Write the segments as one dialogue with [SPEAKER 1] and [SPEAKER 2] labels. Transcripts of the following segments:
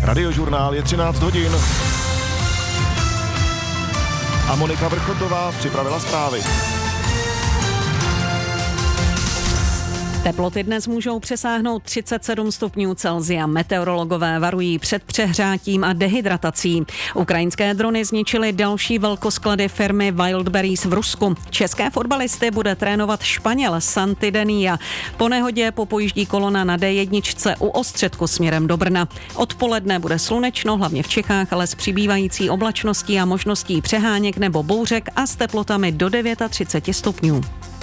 [SPEAKER 1] Radiožurnál je 13 hodin. A Monika Vrchotová připravila zprávy.
[SPEAKER 2] Teploty dnes můžou přesáhnout 37 stupňů Celsia. Meteorologové varují před přehrátím a dehydratací. Ukrajinské drony zničily další velkosklady firmy Wildberries v Rusku. České fotbalisty bude trénovat Španěl Santidenia. Po nehodě popojíždí kolona na D1 u Ostředku směrem do Brna. Odpoledne bude slunečno, hlavně v Čechách, ale s přibývající oblačností a možností přeháněk nebo bouřek a s teplotami do 39 stupňů.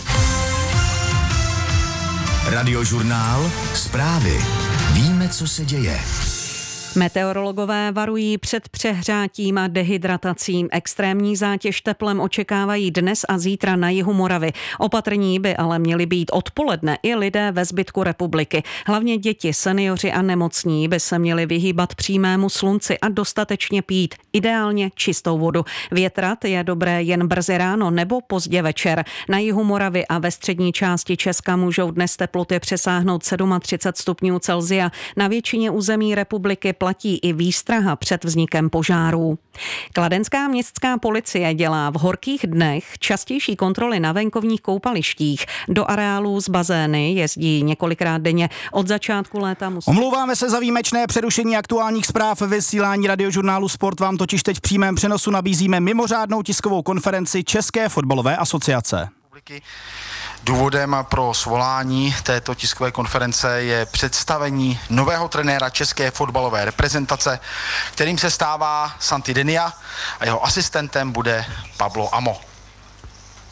[SPEAKER 3] Radiožurnál, zprávy. Víme, co se děje.
[SPEAKER 2] Meteorologové varují před přehrátím a dehydratací. Extrémní zátěž teplem očekávají dnes a zítra na jihu Moravy. Opatrní by ale měli být odpoledne i lidé ve zbytku republiky. Hlavně děti, seniori a nemocní by se měli vyhýbat přímému slunci a dostatečně pít. Ideálně čistou vodu. Větrat je dobré jen brzy ráno nebo pozdě večer. Na jihu Moravy a ve střední části Česka můžou dnes teploty přesáhnout 37 stupňů Celsia. Na většině území republiky platí i výstraha před vznikem požárů. Kladenská městská policie dělá v horkých dnech častější kontroly na venkovních koupalištích. Do areálů z bazény jezdí několikrát denně. Od začátku léta
[SPEAKER 4] Omlouváme se za výjimečné přerušení aktuálních zpráv. Vysílání Radiožurnálu Sport vám totiž teď v přímém přenosu nabízíme mimořádnou tiskovou konferenci České fotbalové asociace.
[SPEAKER 5] Důvodem pro svolání této tiskové konference je představení nového trenéra české fotbalové reprezentace, kterým se stává Santidenia a jeho asistentem bude Pablo Amo.